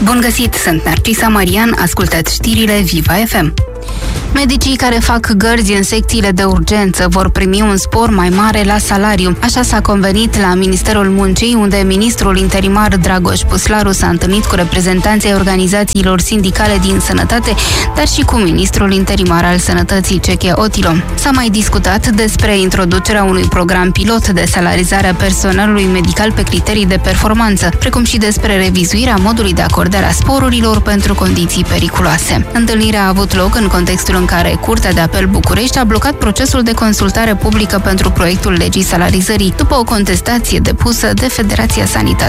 Bun găsit, sunt Narcisa Marian, ascultați știrile Viva FM. Medicii care fac gărzi în secțiile de urgență vor primi un spor mai mare la salariu. Așa s-a convenit la Ministerul Muncii, unde ministrul interimar Dragoș Puslaru s-a întâlnit cu reprezentanții organizațiilor sindicale din sănătate, dar și cu ministrul interimar al sănătății, Ceche Otilo. S-a mai discutat despre introducerea unui program pilot de salarizare a personalului medical pe criterii de performanță, precum și despre revizuirea modului de acordare a sporurilor pentru condiții periculoase. Întâlnirea a avut loc în contextul în care Curtea de Apel București a blocat procesul de consultare publică pentru proiectul legii salarizării, după o contestație depusă de Federația Sanitas.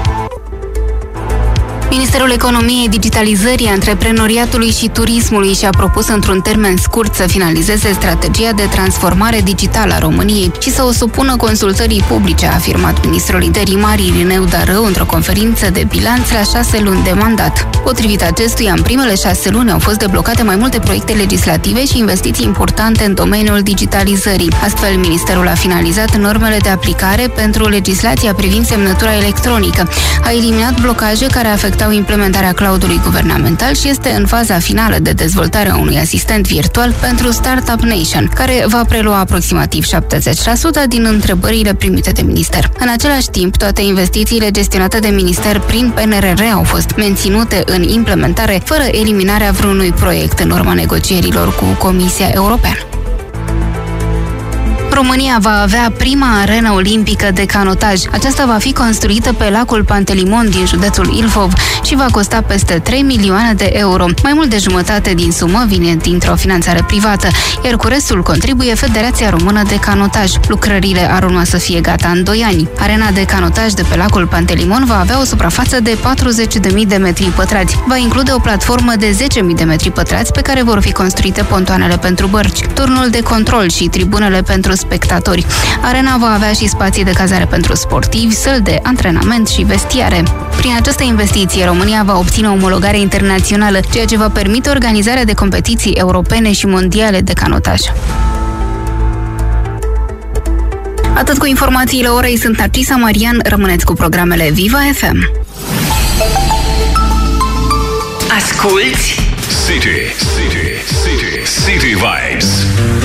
Ministerul Economiei, Digitalizării, Antreprenoriatului și Turismului și-a propus într-un termen scurt să finalizeze strategia de transformare digitală a României și să o supună consultării publice, a afirmat ministrul interimar Irineu Darău într-o conferință de bilanț la 6 luni de mandat. Potrivit acestuia, în primele 6 luni au fost deblocate mai multe proiecte legislative și investiții importante în domeniul digitalizării. Astfel, ministerul a finalizat normele de aplicare pentru legislația privind semnătura electronică, a eliminat blocaje care afectau implementarea cloud-ului guvernamental și este în faza finală de dezvoltare a unui asistent virtual pentru Startup Nation, care va prelua aproximativ 70% din întrebările primite de minister. În același timp, toate investițiile gestionate de minister prin PNRR au fost menținute în implementare, fără eliminarea vreunui proiect în urma negocierilor cu Comisia Europeană. România va avea prima arenă olimpică de canotaj. Aceasta va fi construită pe lacul Pantelimon din județul Ilfov și va costa peste 3 milioane de euro. Mai mult de jumătate din sumă vine dintr-o finanțare privată, iar cu restul contribuie Federația Română de Canotaj. Lucrările ar urma să fie gata în 2 ani. Arena de canotaj de pe lacul Pantelimon va avea o suprafață de 40.000 de metri pătrați. Va include o platformă de 10.000 de metri pătrați pe care vor fi construite pontoanele pentru bărci, turnul de control și tribunele pentru spectatori. Arena va avea și spații de cazare pentru sportivi, săli de antrenament și vestiare. Prin această investiție, România va obține omologare internațională, ceea ce va permite organizarea de competiții europene și mondiale de canotaj. Atât cu informațiile orei, sunt Narcisa Marian, rămâneți cu programele Viva FM. Asculți City Vibes.